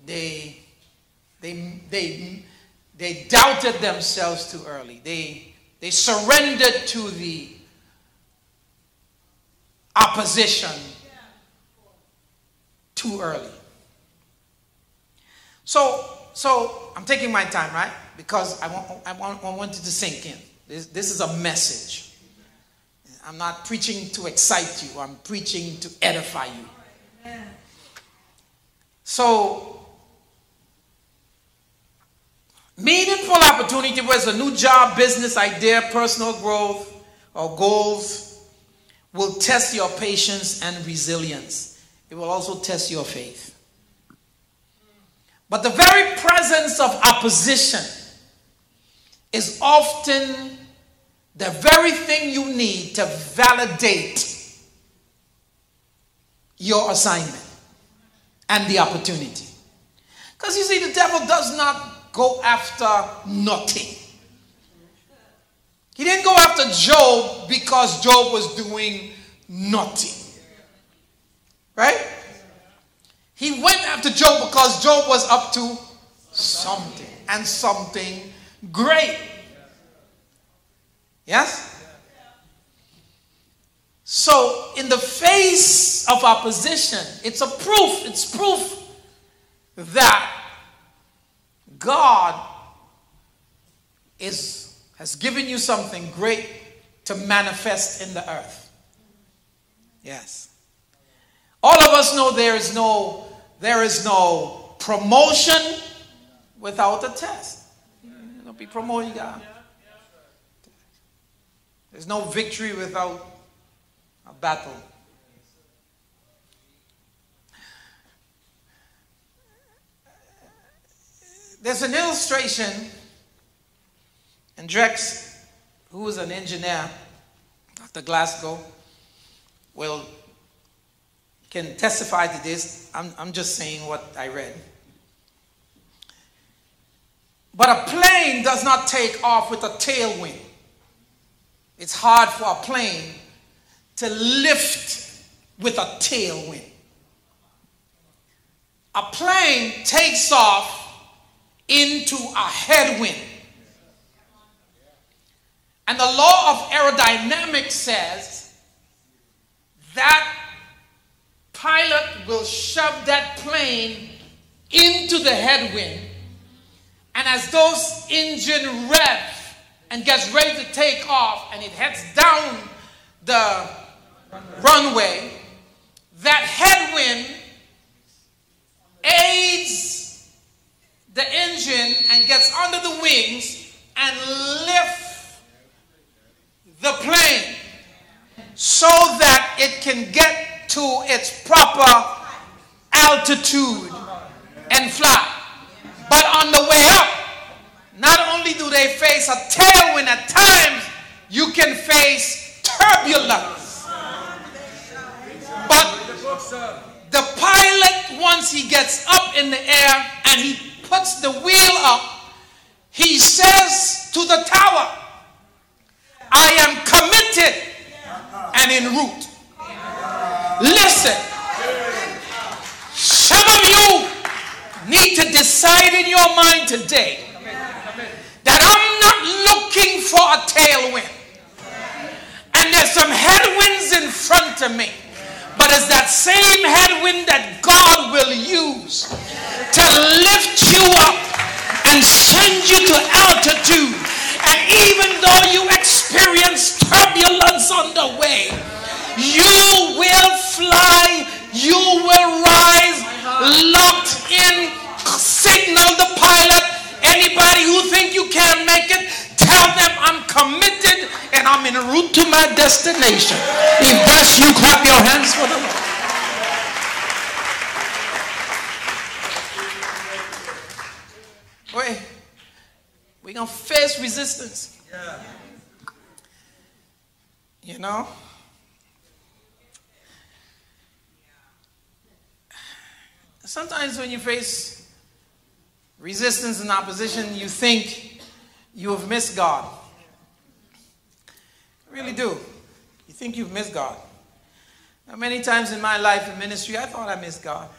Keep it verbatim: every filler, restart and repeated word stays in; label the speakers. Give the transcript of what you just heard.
Speaker 1: they, they, they, they doubted themselves too early. They, they surrendered to the opposition too early. So, so I'm taking my time, right? Because I want, I want, I want it to sink in. This, this is a message. I'm not preaching to excite you. I'm preaching to edify you. So, meaningful opportunity, whether it's a new job, business idea, personal growth, or goals, will test your patience and resilience. It will also test your faith. But the very presence of opposition is often the very thing you need to validate your assignment and the opportunity. Because you see, the devil does not go after nothing. He didn't go after Job because Job was doing nothing. Right? He went after Job because Job was up to something, and something great. Yes? So, in the face of opposition, it's a proof, it's proof that God is, has given you something great to manifest in the earth. Yes. All of us know there is no, there is no promotion without a test. Don't be promoting God. There's no victory without a battle. There's an illustration, and Drex, who is an engineer, Doctor Glasgow, will can testify to this. I'm, I'm just saying what I read. But a plane does not take off with a tailwind. It's hard for a plane to lift with a tailwind. A plane takes off into a headwind. And the law of aerodynamics says that pilot will shove that plane into the headwind, and as those engine rev and gets ready to take off and it heads down the runway, that headwind aids the engine and gets under the wings and lifts the plane so that it can get to its proper altitude and fly. But on the way up, not only do they face a tailwind, at times you can face turbulence. But the pilot, once he gets up in the air and he puts the wheel up, he says to the tower, I am committed and en route. Listen, some of you need to decide in your mind today that I'm not looking for a tailwind. And there's some headwinds in front of me. But it's that same headwind that God will use to lift you up and send you to altitude. And even though you experience turbulence on the way, you will fly, you will rise, locked in, signal the pilot. Anybody who think you can't make it, tell them I'm committed and I'm en route to my destination. If that's you, clap your hands for the Lord. Wait, we're going to face resistance. Yeah. You know? Sometimes when you face resistance and opposition, you think you have missed God. You really do. You think you've missed God. Now, many times in my life in ministry, I thought I missed God.